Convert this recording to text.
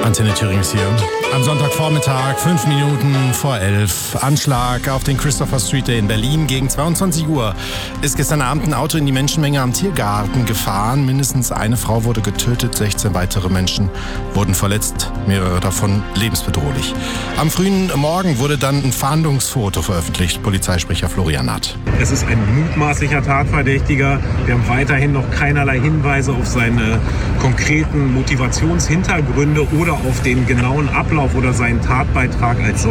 Antenne Thüringen ist hier. Am Sonntagvormittag, 5 Minuten vor 11. Anschlag auf den Christopher Street Day in Berlin. Gegen 22 Uhr ist gestern Abend ein Auto in die Menschenmenge am Tiergarten gefahren. Mindestens eine Frau wurde getötet, 16 weitere Menschen wurden verletzt, mehrere davon lebensbedrohlich. Am frühen Morgen wurde dann ein Fahndungsfoto veröffentlicht, Polizeisprecher Florian Naht. Es ist ein mutmaßlicher Tatverdächtiger. Wir haben weiterhin noch keinerlei Hinweise auf seine konkreten Motivationshintergründe oder auf den genauen Ablauf oder seinen Tatbeitrag als